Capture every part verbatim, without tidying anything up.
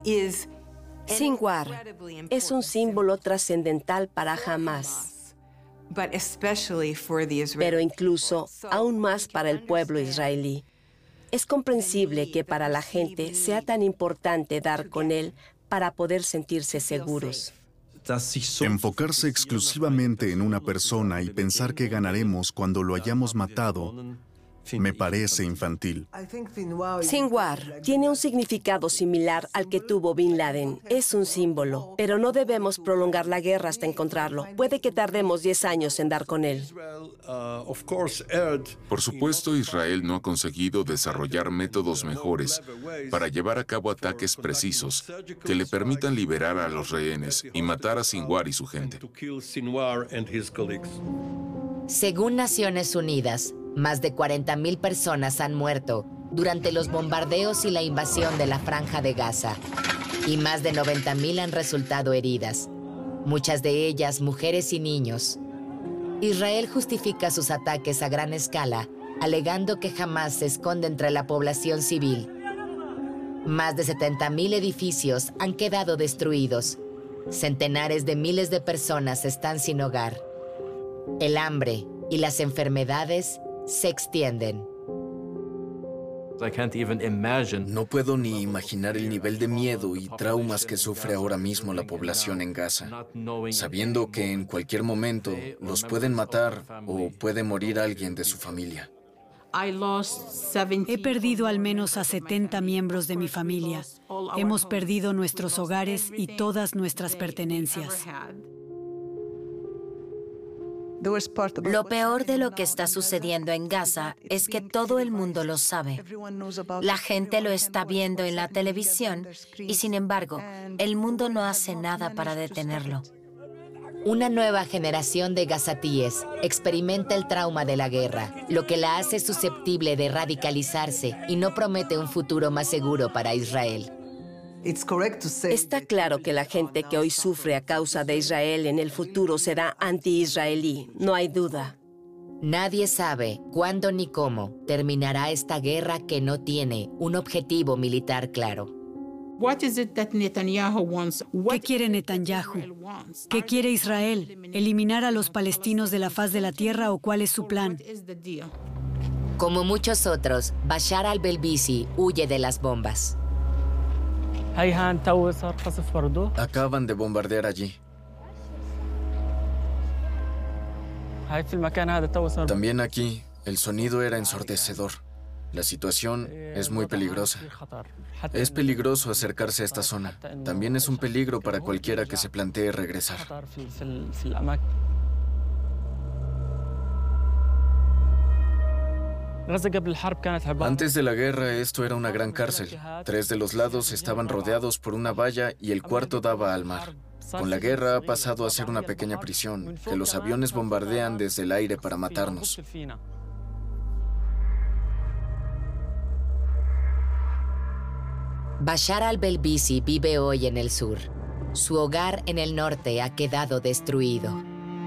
Sinwar es un símbolo trascendental para Hamás, pero incluso aún más para el pueblo israelí. Es comprensible que para la gente sea tan importante dar con él para poder sentirse seguros. Enfocarse exclusivamente en una persona y pensar que ganaremos cuando lo hayamos matado me parece infantil. Sinwar tiene un significado similar al que tuvo Bin Laden. Es un símbolo, pero no debemos prolongar la guerra hasta encontrarlo. Puede que tardemos diez años en dar con él. Por supuesto, Israel no ha conseguido desarrollar métodos mejores para llevar a cabo ataques precisos que le permitan liberar a los rehenes y matar a Sinwar y su gente. Según Naciones Unidas, más de cuarenta mil personas han muerto durante los bombardeos y la invasión de la Franja de Gaza, y más de noventa mil han resultado heridas, muchas de ellas mujeres y niños. Israel justifica sus ataques a gran escala, alegando que Hamás se esconde entre la población civil. Más de setenta mil edificios han quedado destruidos. Centenares de miles de personas están sin hogar. El hambre y las enfermedades se extienden. No puedo ni imaginar el nivel de miedo y traumas que sufre ahora mismo la población en Gaza, sabiendo que en cualquier momento los pueden matar o puede morir alguien de su familia. He perdido al menos a setenta miembros de mi familia. Hemos perdido nuestros hogares y todas nuestras pertenencias. Lo peor de lo que está sucediendo en Gaza es que todo el mundo lo sabe. La gente lo está viendo en la televisión y, sin embargo, el mundo no hace nada para detenerlo. Una nueva generación de gazatíes experimenta el trauma de la guerra, lo que la hace susceptible de radicalizarse y no promete un futuro más seguro para Israel. Está claro que la gente que hoy sufre a causa de Israel en el futuro será anti-israelí, no hay duda. Nadie sabe cuándo ni cómo terminará esta guerra que no tiene un objetivo militar claro. ¿Qué quiere Netanyahu? ¿Qué quiere Israel? ¿Eliminar a los palestinos de la faz de la tierra o cuál es su plan? Como muchos otros, Bashar al-Belbisi huye de las bombas. Acaban de bombardear allí. También aquí, el sonido era ensordecedor. La situación es muy peligrosa. Es peligroso acercarse a esta zona. También es un peligro para cualquiera que se plantee regresar. Antes de la guerra, esto era una gran cárcel. Tres de los lados estaban rodeados por una valla y el cuarto daba al mar. Con la guerra ha pasado a ser una pequeña prisión, que los aviones bombardean desde el aire para matarnos. Bashar al-Belbisi vive hoy en el sur. Su hogar en el norte ha quedado destruido.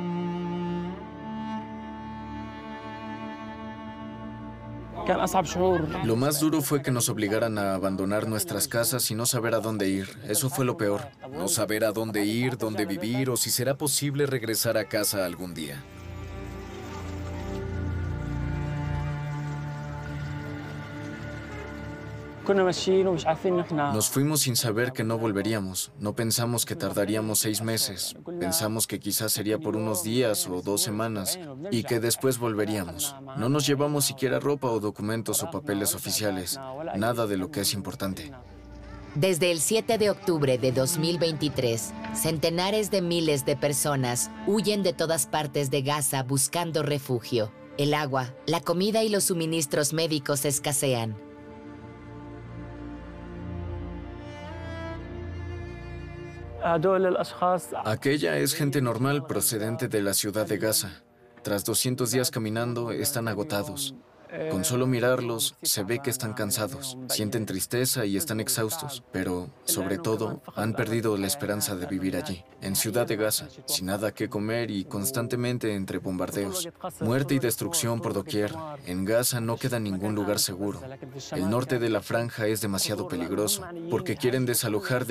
Lo más duro fue que nos obligaran a abandonar nuestras casas y no saber a dónde ir. Eso fue lo peor. No saber a dónde ir, dónde vivir o si será posible regresar a casa algún día. Nos fuimos sin saber que no volveríamos. No pensamos que tardaríamos seis meses. Pensamos que quizás sería por unos días o dos semanas y que después volveríamos. No nos llevamos siquiera ropa o documentos o papeles oficiales. Nada de lo que es importante. Desde el siete de octubre de dos mil veintitrés, centenares de miles de personas huyen de todas partes de Gaza buscando refugio. El agua, la comida y los suministros médicos escasean. Aquella es gente normal procedente de la ciudad de Gaza. Tras doscientos días caminando, están agotados. Con solo mirarlos, se ve que están cansados, sienten tristeza y están exhaustos, pero, sobre todo, han perdido la esperanza de vivir allí, en Ciudad de Gaza, sin nada que comer y constantemente entre bombardeos. Muerte y destrucción por doquier. En Gaza no queda ningún lugar seguro. El norte de la franja es demasiado peligroso, porque quieren desalojar de